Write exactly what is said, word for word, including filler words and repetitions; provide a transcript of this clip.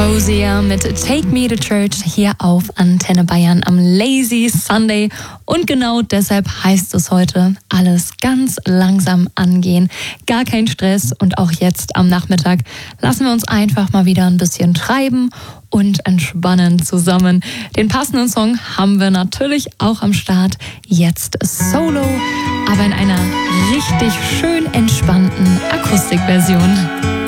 Hosier mit Take Me to Church hier auf Antenne Bayern am Lazy Sunday. Und genau deshalb heißt es heute, alles ganz langsam angehen. Gar kein Stress und auch jetzt am Nachmittag lassen wir uns einfach mal wieder ein bisschen treiben und entspannen zusammen. Den passenden Song haben wir natürlich auch am Start. Jetzt Solo, aber in einer richtig schön entspannten Akustikversion.